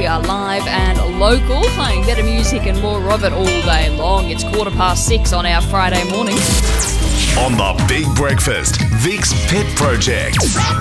are live and local, playing better music and more of it all day long. It's 6:15 on our Friday morning. On the Big Breakfast, Vic's Pet Project.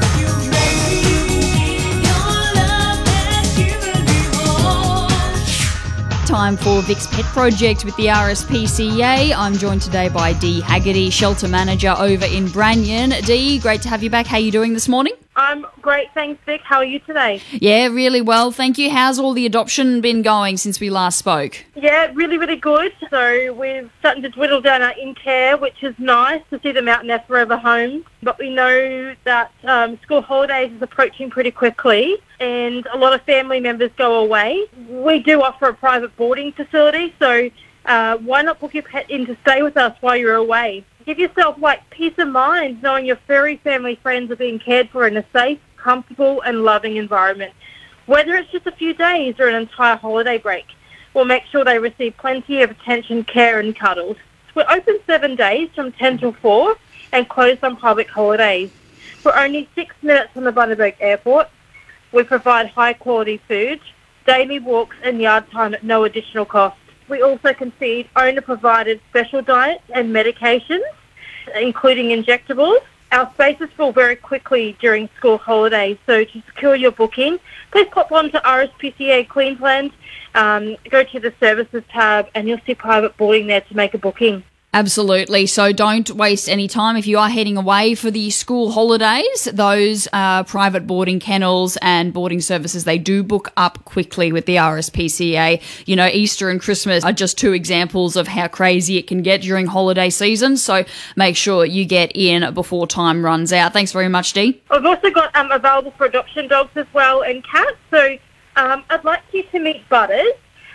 Time for Vic's Pet Project with the RSPCA. I'm joined today by Dee Haggerty, Shelter Manager over in Branyan. Dee, great to have you back. How are you doing this morning? I'm great, thanks, Vic. How are you today? Yeah, really well, thank you. How's all the adoption been going since we last spoke? Yeah, really, really good. So we're starting to dwindle down our in-care, which is nice to see them out in their forever homes. But we know that school holidays is approaching pretty quickly and a lot of family members go away. We do offer a private boarding facility, so why not book your pet in to stay with us while you're away? Give yourself peace of mind knowing your furry family friends are being cared for in a safe, comfortable and loving environment. Whether it's just a few days or an entire holiday break, we'll make sure they receive plenty of attention, care and cuddles. We're open 7 days from 10 till 4 and closed on public holidays. We're only 6 minutes from the Bundaberg Airport. We provide high quality food, daily walks and yard time at no additional cost. We also concede owner-provided special diets and medications, including injectables. Our spaces fill very quickly during school holidays, so to secure your booking, please pop on to RSPCA Queensland, go to the Services tab, and you'll see private boarding there to make a booking. Absolutely. So don't waste any time. If you are heading away for the school holidays, those private boarding kennels and boarding services, they do book up quickly with the RSPCA. You know, Easter and Christmas are just two examples of how crazy it can get during holiday season. So make sure you get in before time runs out. Thanks very much, Dee. I've also got available for adoption dogs as well and cats. So I'd like you to meet Butters,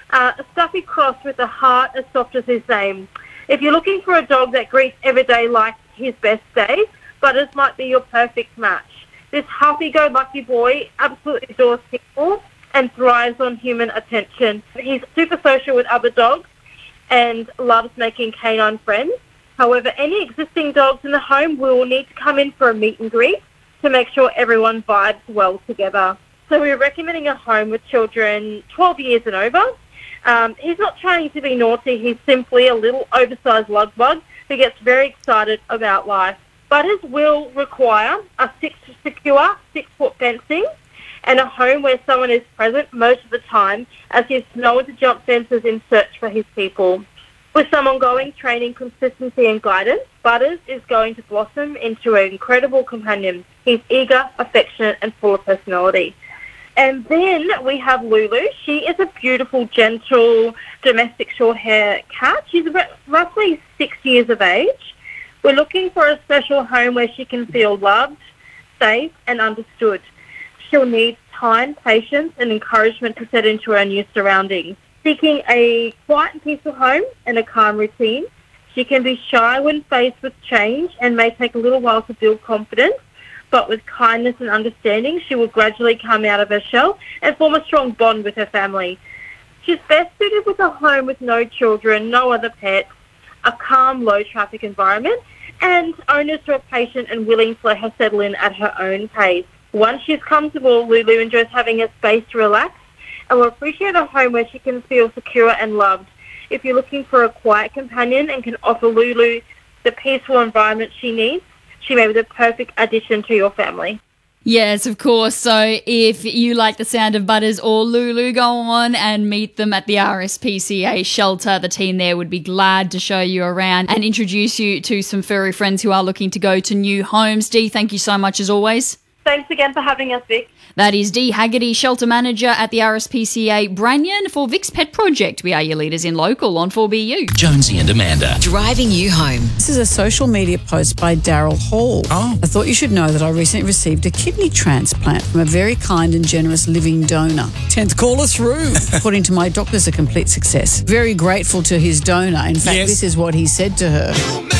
a stuffy cross with a heart as soft as his name. If you're looking for a dog that greets every day like his best day, Butters might be your perfect match. This happy-go-lucky boy absolutely adores people and thrives on human attention. He's super social with other dogs and loves making canine friends. However, any existing dogs in the home will need to come in for a meet and greet to make sure everyone vibes well together. So we're recommending a home with children 12 years and over. He's not trying to be naughty. He's simply a little oversized lug bug who gets very excited about life. Butters will require a secure 6-foot fencing and a home where someone is present most of the time, as he's known to jump fences in search for his people. With some ongoing training, consistency and guidance, Butters is going to blossom into an incredible companion. He's eager, affectionate and full of personality. And then we have Lulu. She is a beautiful, gentle, domestic short-hair cat. She's roughly 6 years of age. We're looking for a special home where she can feel loved, safe and understood. She'll need time, patience and encouragement to set into her new surroundings. Seeking a quiet and peaceful home and a calm routine, she can be shy when faced with change and may take a little while to build confidence. But with kindness and understanding, she will gradually come out of her shell and form a strong bond with her family. She's best suited with a home with no children, no other pets, a calm, low-traffic environment, and owners who are patient and willing to let her settle in at her own pace. Once she's comfortable, Lulu enjoys having a space to relax and will appreciate a home where she can feel secure and loved. If you're looking for a quiet companion and can offer Lulu the peaceful environment she needs, she may be the perfect addition to your family. Yes, of course. So if you like the sound of Butters or Lulu, go on and meet them at the RSPCA shelter. The team there would be glad to show you around and introduce you to some furry friends who are looking to go to new homes. Dee, thank you so much as always. Thanks again for having us, Vic. That is Dee Haggerty, Shelter Manager at the RSPCA Branyan. For Vic's Pet Project, we are your leaders in local on 4BU. Jonesy and Amanda. Driving you home. This is a social media post by Daryl Hall. Oh. I thought you should know that I recently received a kidney transplant from a very kind and generous living donor. 10th caller through. According to my doctors, a complete success. Very grateful to his donor. In fact, This is what he said to her.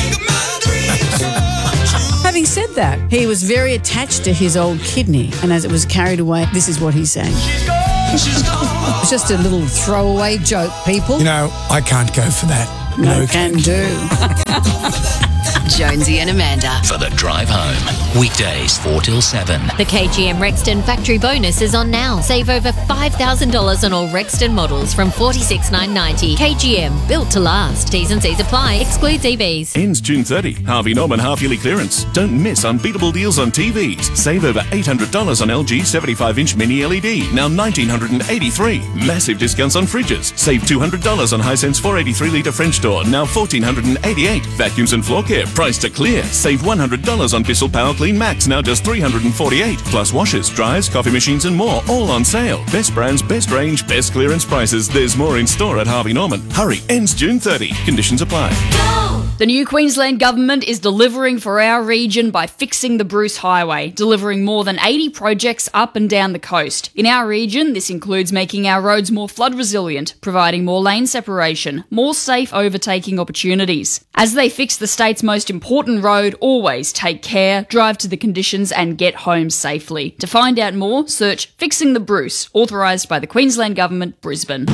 Having said that, he was very attached to his old kidney, and as it was carried away, this is what he sang. It's just a little throwaway joke, people. You know, I can't go for that. No can do. Jonesy and Amanda. For the drive home. Weekdays 4 till 7. The KGM Rexton factory bonus is on now. Save over $5,000 on all Rexton models from $46,990. KGM, built to last. T's and C's apply. Excludes EVs. Ends June 30. Harvey Norman half-yearly clearance. Don't miss unbeatable deals on TVs. Save over $800 on LG 75-inch mini LED. Now $1,983. Massive discounts on fridges. Save $200 on Hisense 483-litre French door. Now $1,488. Vacuums and floor care. Price to clear. Save $100 on Bissell Power Clean Max. Now just $348. Plus washers, dryers, coffee machines and more. All on sale. Best brands, best range, best clearance prices. There's more in store at Harvey Norman. Hurry. Ends June 30. Conditions apply. The new Queensland government is delivering for our region by fixing the Bruce Highway, delivering more than 80 projects up and down the coast. In our region, this includes making our roads more flood resilient, providing more lane separation, more safe overtaking opportunities. As they fix the state's most important road, always take care, drive to the conditions and get home safely. To find out more, search Fixing the Bruce, authorised by the Queensland Government, Brisbane.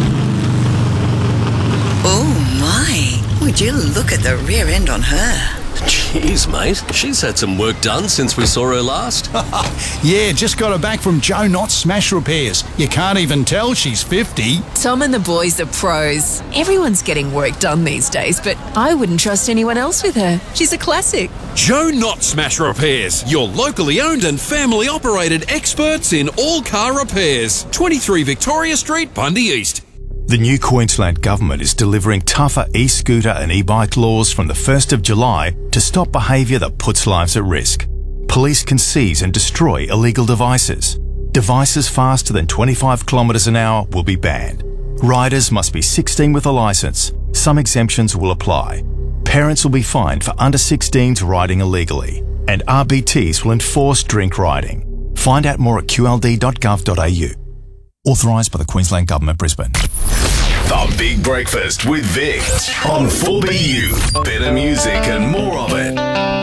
Oh my, would you look at the rear end on her? Jeez, mate, she's had some work done since we saw her last. Yeah, just got her back from Joe Knott Smash Repairs. You can't even tell she's 50. Tom and the boys are pros. Everyone's getting work done these days, but I wouldn't trust anyone else with her. She's a classic. Joe Knott Smash Repairs, your locally owned and family operated experts in all car repairs. 23 Victoria Street, Bundy East. The new Queensland Government is delivering tougher e-scooter and e-bike laws from the 1st of July to stop behaviour that puts lives at risk. Police can seize and destroy illegal devices. Devices faster than 25 kilometres an hour will be banned. Riders must be 16 with a licence. Some exemptions will apply. Parents will be fined for under 16s riding illegally. And RBTs will enforce drink riding. Find out more at qld.gov.au. Authorised by the Queensland Government, Brisbane. The Big Breakfast with Vic on 4BU. Better music and more of